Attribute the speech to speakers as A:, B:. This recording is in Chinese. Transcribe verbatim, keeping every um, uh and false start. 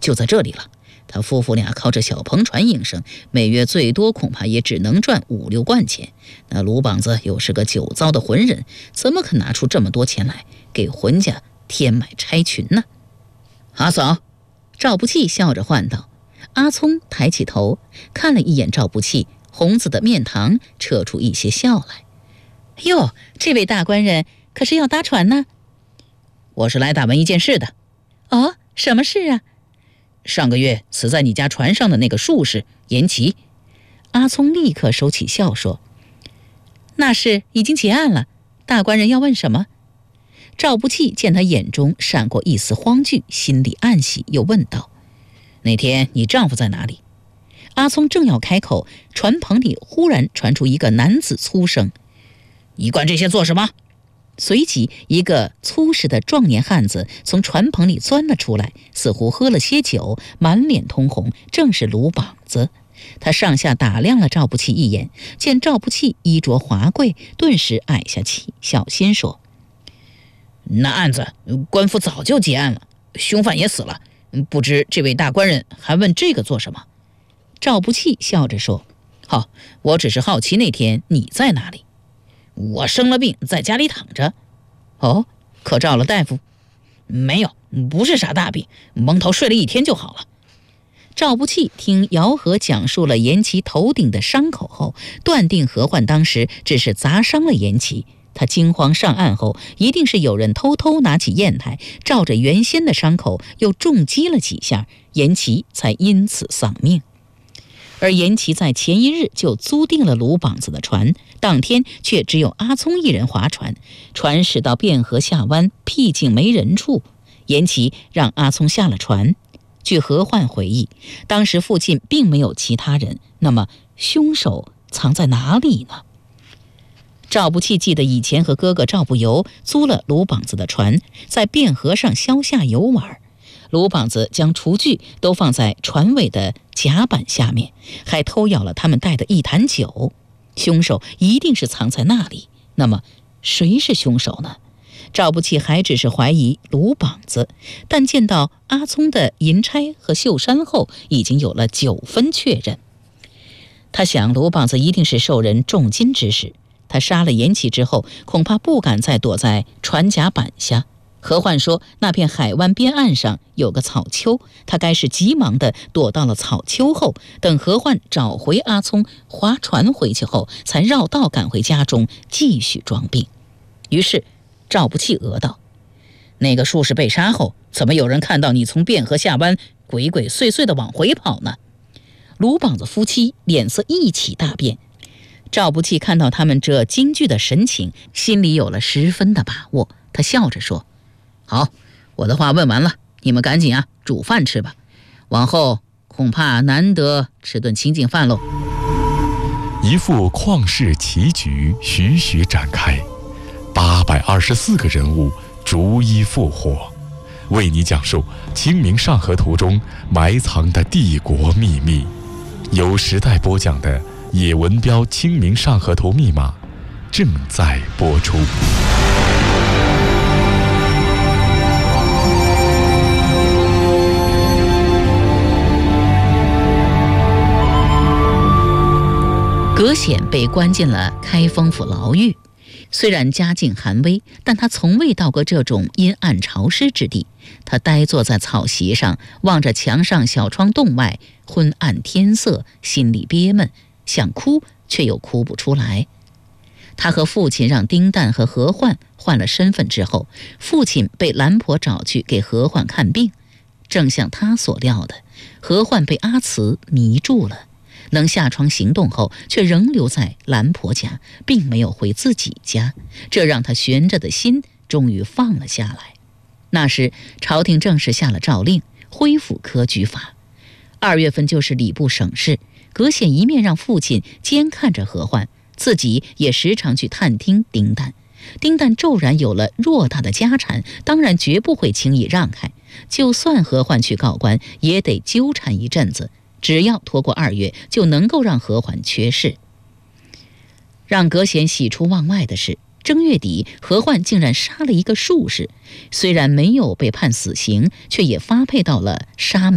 A: 就在这里了。他夫妇俩靠着小篷船营生，每月最多恐怕也只能赚五六贯钱。那鲁膀子又是个酒糟的浑人，怎么肯拿出这么多钱来给浑家添买差裙呢？阿嫂，赵不气笑着唤道。阿聪抬起头看了一眼赵不气，红紫的面庞扯出一些笑来。哟，这位大官人可是要搭船呢？我是来打闻一件事的。哦，什么事啊？上个月死在你家船上的那个术士严琦。阿聪立刻收起笑说，那事已经结案了，大官人要问什么？赵不气见他眼中闪过一丝慌惧，心里暗喜，又问道，那天你丈夫在哪里？阿聪正要开口，船棚里忽然传出一个男子粗声，你管这些做什么？随即一个粗实的壮年汉子从船棚里钻了出来，似乎喝了些酒，满脸通红，正是鲁膀子。他上下打量了赵不气一眼，见赵不气衣着华贵，顿时矮下气，小心说，那案子官府早就结案了，凶犯也死了，不知这位大官人还问这个做什么？赵不气笑着说，好，我只是好奇那天你在哪里？我生了病，在家里躺着。哦，可找了大夫？没有，不是啥大病，蒙头睡了一天就好了。赵不气听姚和讲述了严琦头顶的伤口后，断定何患当时只是砸伤了严琦。他惊慌上岸后，一定是有人偷偷拿起砚台，照着原先的伤口又重击了几下，严琦才因此丧命。而严琦在前一日就租定了鲁膀子的船，当天却只有阿聪一人划船，船驶到汴河下湾僻静没人处，严琦让阿聪下了船。据何患回忆，当时附近并没有其他人，那么凶手藏在哪里呢？赵不气记得以前和哥哥赵不由租了鲁膀子的船，在汴河上消夏游玩。鲁膀子将厨具都放在船尾的甲板下面，还偷咬了他们带的一坛酒。凶手一定是藏在那里，那么谁是凶手呢？赵不气还只是怀疑鲁膀子，但见到阿聪的银钗和绣衫后，已经有了九分确认。他想鲁膀子一定是受人重金指使，他杀了严琦之后，恐怕不敢再躲在船甲板下。何患说那片海湾边岸上有个草丘，他该是急忙地躲到了草丘后，等何患找回阿聪划船回去后，才绕道赶回家中继续装病。于是赵不气讹道，那个术士被杀后，怎么有人看到你从汴河下湾鬼鬼祟祟地往回跑呢？鲁膀子夫妻脸色一起大变，赵不气看到他们这惊惧的神情，心里有了十分的把握。他笑着说，好，我的话问完了，你们赶紧啊煮饭吃吧，往后恐怕难得吃顿清净饭喽。
B: 一副旷世奇局徐徐展开，八百二十四个人物逐一复活，为你讲述《清明上河图》中埋藏的帝国秘密。由时代播讲的野文标《清明上河图》密码正在播出。
A: 葛显被关进了开封府牢狱，虽然家境寒微，但他从未到过这种阴暗潮湿之地。他呆坐在草席上，望着墙上小窗洞外昏暗天色，心里憋闷，想哭却又哭不出来。他和父亲让丁旦和何患换了身份之后，父亲被兰婆找去给何患看病。正像他所料的，何患被阿慈迷住了，能下床行动后，却仍留在兰婆家，并没有回自己家，这让他悬着的心终于放了下来。那时朝廷正式下了诏令，恢复科举法。二月份就是礼部省试，葛显一面让父亲监看着何患，自己也时常去探听丁旦。丁旦骤然有了偌大的家产，当然绝不会轻易让开，就算何患去告官，也得纠缠一阵子，只要拖过二月，就能够让何患缺事。让葛显喜出望外的是，正月底何患竟然杀了一个术士，虽然没有被判死刑，却也发配到了沙门